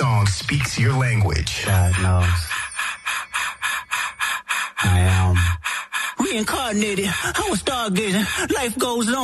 song speaks your language. God knows. I am reincarnated. I was stargazing. Life goes on.